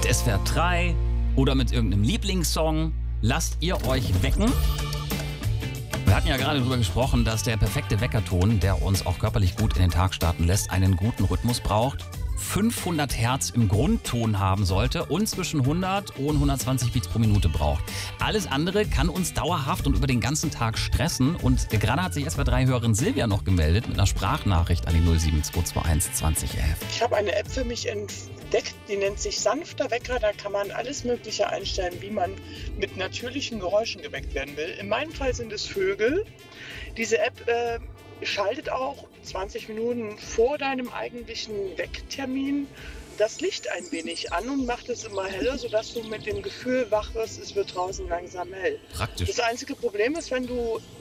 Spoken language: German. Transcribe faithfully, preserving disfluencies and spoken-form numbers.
S W R drei oder mit irgendeinem Lieblingssong. Lasst ihr euch wecken? Wir hatten ja gerade darüber gesprochen, dass der perfekte Weckerton, der uns auch körperlich gut in den Tag starten lässt, einen guten Rhythmus braucht. fünfhundert Hertz im Grundton haben sollte und zwischen hundert und hundertzwanzig Beats pro Minute braucht. Alles andere kann uns dauerhaft und über den ganzen Tag stressen. Und gerade hat sich S W R drei-Hörerin Silvia noch gemeldet mit einer Sprachnachricht an die null sieben zwei zwei eins zwanzig elf. Ich habe eine App für mich entdeckt, die nennt sich Sanfter Wecker. Da kann man alles Mögliche einstellen, wie man mit natürlichen Geräuschen geweckt werden will. In meinem Fall sind es Vögel. Diese App äh, schaltet auch zwanzig Minuten vor deinem eigentlichen Wecktermin das Licht ein wenig an und macht es immer heller, sodass du mit dem Gefühl wach wirst, es wird draußen langsam hell. Praktisch. Das einzige Problem ist, wenn du